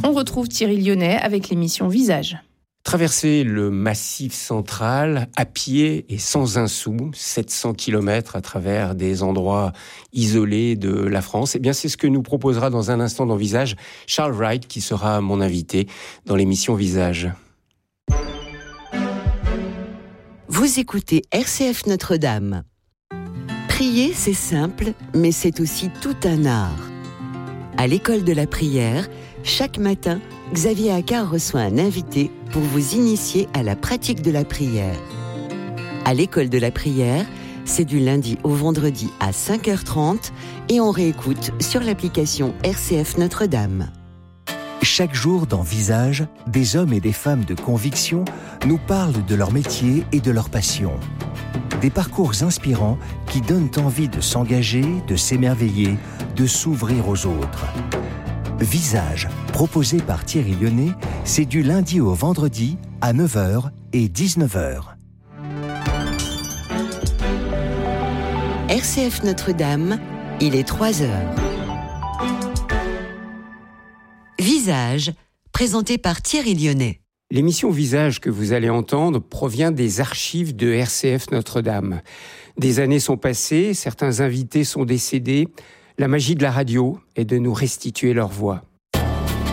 On retrouve Thierry Lyonnais avec l'émission Visage. Traverser le Massif central à pied et sans un sou, 700 km à travers des endroits isolés de la France, eh bien c'est ce que nous proposera dans un instant dans Visage Charles Wright, qui sera mon invité dans l'émission Visage. Vous écoutez RCF Notre-Dame. Prier, c'est simple, mais c'est aussi tout un art. À l'école de la prière, chaque matin, Xavier Accard reçoit un invité pour vous initier à la pratique de la prière. À l'école de la prière, c'est du lundi au vendredi à 5h30 et on réécoute sur l'application RCF Notre-Dame. Chaque jour dans Visage, des hommes et des femmes de conviction nous parlent de leur métier et de leur passion. Des parcours inspirants qui donnent envie de s'engager, de s'émerveiller, de s'ouvrir aux autres. Visage, proposé par Thierry Lyonnais, c'est du lundi au vendredi à 9h et 19h. RCF Notre-Dame, il est 3h. Visage, présenté par Thierry Lyonnais. L'émission Visage que vous allez entendre provient des archives de RCF Notre-Dame. Des années sont passées, certains invités sont décédés. La magie de la radio est de nous restituer leur voix.